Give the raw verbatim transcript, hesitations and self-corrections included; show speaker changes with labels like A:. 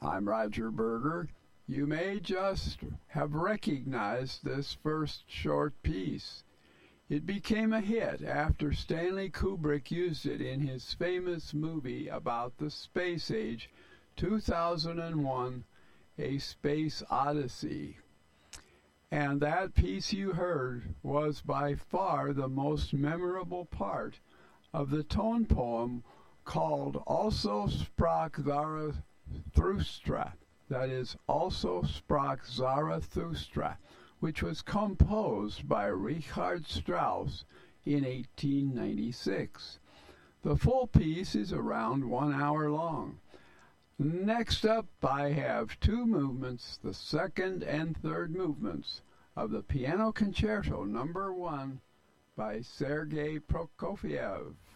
A: I'm Roger Berger. You may just have recognized this first short piece. It became a hit after Stanley Kubrick used it in his famous movie about the space age, two thousand one, A Space Odyssey. And that piece you heard was by far the most memorable part of the tone poem called Also Sprach Zarathustra, that is, Also Sprach Zarathustra, which was composed by Richard Strauss in eighteen ninety-six. The full piece is around one hour long. Next up, I have two movements, the second and third movements of the Piano Concerto Number One by Sergei Prokofiev.